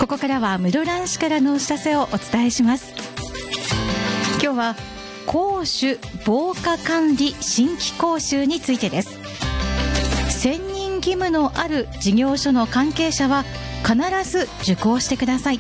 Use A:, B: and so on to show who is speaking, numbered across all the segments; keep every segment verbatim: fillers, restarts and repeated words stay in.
A: ここからは室蘭市からのお知らせをお伝えします。今日は公主防火管理新規講習についてです。選任義務のある事業所の関係者は必ず受講してください。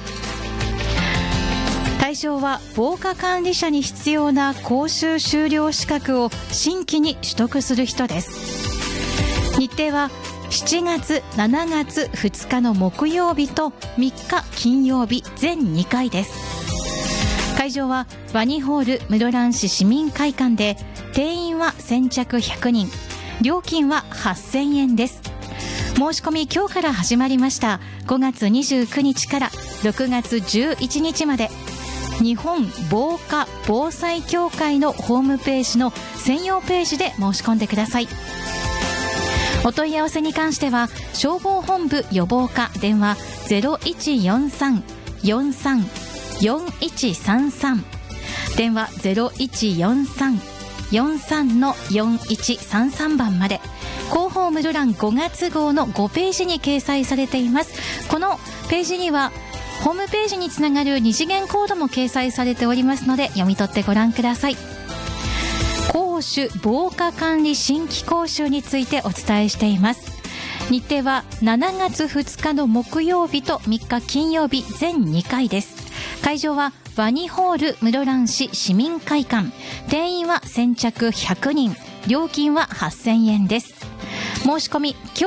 A: 対象は防火管理者に必要な講習修了資格を新規に取得する人です。日程はしちがつ、しちがつふつかの木曜日とみっか金曜日全にかいです。会場はワニホール室蘭市市民会館で、定員は先着ひゃくにん、料金ははっせんえんです。申し込み今日から始まりました。ごがつにじゅうくにちからろくがつじゅういちにちまで、日本防火防災協会のホームページの専用ページで申し込んでください。お問い合わせに関しては消防本部予防課電話 ゼロいちよんさん よんさん よんいちさんさん 電話 ゼロいちよんさん よんさん よんいちさんさん 番まで。広報室蘭ごがつ号のごページに掲載されています。このページにはホームページにつながる二次元コードも掲載されておりますので、読み取ってご覧ください。公主防火管理新規講習についてお伝えしています。日程はしちがつふつかの木曜日とみっか金曜日全にかいです。会場はワニホール室蘭市市民会館、定員は先着ひゃくにん、料金ははっせんえんです。申し込み今日